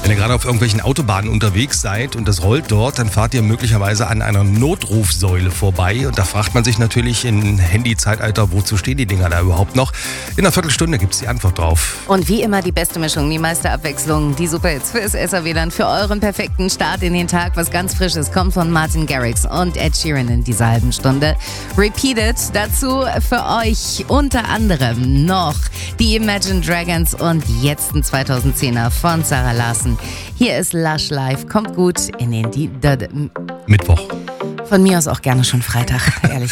Wenn ihr gerade auf irgendwelchen Autobahnen unterwegs seid und das rollt dort, dann fahrt ihr möglicherweise an einer Notrufsäule vorbei. Und da fragt man sich natürlich im Handy-Zeitalter, wozu stehen die Dinger da überhaupt noch? In einer Viertelstunde gibt es die Antwort drauf. Und wie immer die beste Mischung, die meiste Abwechslung, die Superhits fürs SAW-Land, für euren perfekten Start in den Tag. Was ganz Frisches kommt von Martin Garrix und Ed Sheeran in dieser halben Stunde. Repeated dazu für euch unter anderem noch die Imagine Dragons und jetzt ein 2010er von Sarah Larsen. Hier ist Lush Life, kommt gut in den Mittwoch. Von mir aus auch gerne schon Freitag, ehrlich.